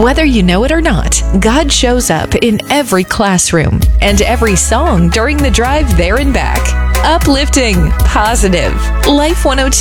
Whether you know it or not, God shows up in every classroom and every song during the drive there and back. Uplifting, positive. Life 102.